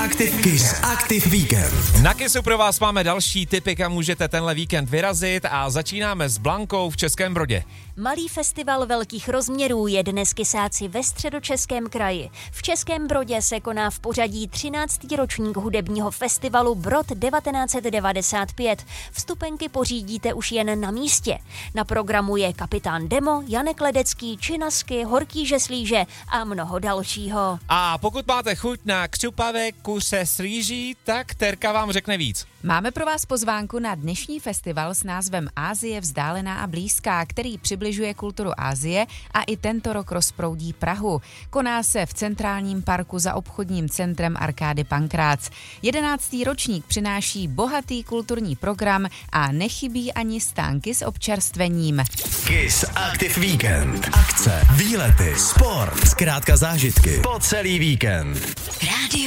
Kiss Active Weekend. Na Kissu pro vás máme další tipy, kam můžete tenhle víkend vyrazit a začínáme s Blankou v Českém Brodě. Malý festival velkých rozměrů je dnes Kissáci ve Středočeském kraji. V Českém Brodě se koná v pořadí 13. ročník hudebního festivalu Brod 1995. Vstupenky pořídíte už jen na místě. Na programu je Kapitán Demo, Janek Ledecký, Činasky, Horký žeslíže a mnoho dalšího. A pokud máte chuť na křupavé kuře s rýží, tak Terka vám řekne víc. Máme pro vás pozvánku na dnešní festival s názvem Asie vzdálená a blízká, který přibližuje kulturu Asie a i tento rok rozproudí Prahu. Koná se v centrálním parku za obchodním centrem Arkády Pankrác. 11. ročník přináší bohatý kulturní program a nechybí ani stánky s občerstvením. Kiss Active Weekend. Akce, výlety, sport, zkrátka zážitky po celý víkend. Rádio